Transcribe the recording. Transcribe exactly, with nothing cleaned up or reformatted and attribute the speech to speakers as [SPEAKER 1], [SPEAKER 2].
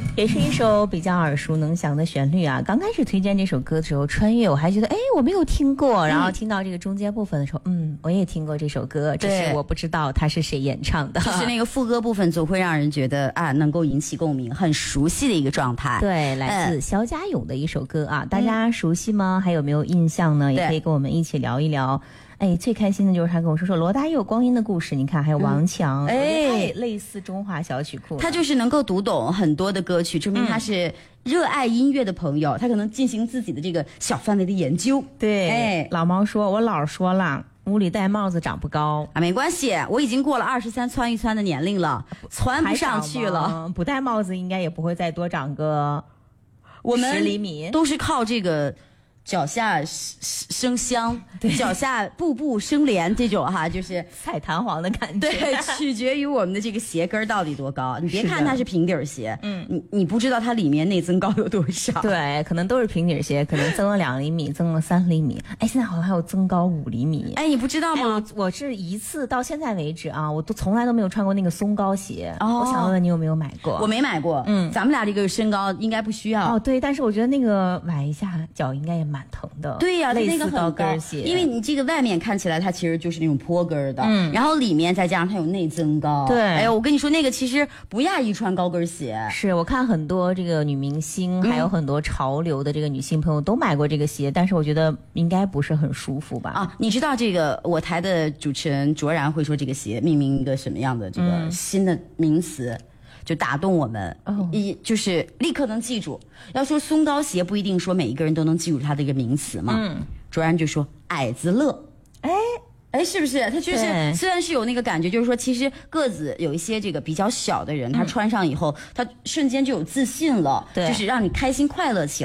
[SPEAKER 1] 也是一首比较耳熟能详的旋律啊。刚开始推荐这首歌的时候，穿越我还觉得哎我没有听过，然后听到这个中间部分的时候，嗯，我也听过这首歌，只是我不知道它是谁演唱的。
[SPEAKER 2] 就是那个副歌部分总会让人觉得啊能够引起共鸣，很熟悉的一个状态。
[SPEAKER 1] 对，来自肖家勇的一首歌啊，嗯、大家熟悉吗？还有没有印象呢？也可以跟我们一起聊一聊。哎，最开心的就是他跟我说说罗大佑光阴的故事，你看还有王强，嗯、哎，类似中华小曲库，
[SPEAKER 2] 他就是能够读懂很多的歌曲，证明他是热爱音乐的朋友，嗯、他可能进行自己的这个小范围的研究。
[SPEAKER 1] 对，哎，老毛说，我姥说了，屋里戴帽子长不高
[SPEAKER 2] 啊，没关系，我已经过了二十三窜一窜的年龄了，窜不上去了。
[SPEAKER 1] 不戴帽子应该也不会再多长个
[SPEAKER 2] 我们
[SPEAKER 1] 十厘米，
[SPEAKER 2] 都是靠这个。脚下生香，脚下步步生莲，这种哈，就是
[SPEAKER 1] 踩弹簧的感觉。
[SPEAKER 2] 对，取决于我们的这个鞋跟到底多高。你别看它是平底鞋，嗯，你你不知道它里面内增高有多少。
[SPEAKER 1] 对，可能都是平底鞋，可能增了两厘米，增了三厘米。哎，现在好像还有增高五厘米。
[SPEAKER 2] 哎，你不知道吗？
[SPEAKER 1] 哎、我, 我是一次到现在为止啊，我都从来都没有穿过那个松高鞋。哦，我想问问你有没有买过？
[SPEAKER 2] 我没买过。嗯，咱们俩这个身高应该不需要。
[SPEAKER 1] 哦，对，但是我觉得那个崴一下脚应该也蛮疼的。
[SPEAKER 2] 对呀、啊，
[SPEAKER 1] 类似高
[SPEAKER 2] 跟
[SPEAKER 1] 鞋，
[SPEAKER 2] 因为你这个外面看起来它其实就是那种坡跟的，嗯，然后里面再加上它有内增高。
[SPEAKER 1] 对，
[SPEAKER 2] 哎呦，我跟你说那个其实不亚于穿高跟鞋。
[SPEAKER 1] 是我看很多这个女明星，嗯、还有很多潮流的这个女性朋友都买过这个鞋，但是我觉得应该不是很舒服吧？
[SPEAKER 2] 啊，你知道这个我台的主持人卓然会说这个鞋命名一个什么样的这个新的名词？嗯，就打动我们，一、哦、就是立刻能记住。要说松高鞋，不一定说每一个人都能记住它的一个名词嘛。嗯，卓然就说矮子乐，哎哎，是不是？他就是虽然是有那个感觉，就是说其实个子有一些这个比较小的人，他穿上以后，他瞬间就有自信了，对，就是让你开心快乐起来。